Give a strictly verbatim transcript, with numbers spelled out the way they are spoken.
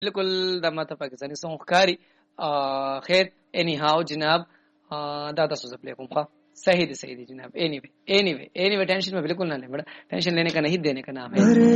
बिल्कुल د ماته پاکستاني سونګ ښکاری خیر اني هاو جناب دا تاسو زه پلی کوم ښه صحیح دی صحیح دی جناب. اینی وے اینی وے اینی وے ٹینشن میں بالکل نہ لیں بڑا ٹینشن لینے کا نہیں دینے کا نام ہے.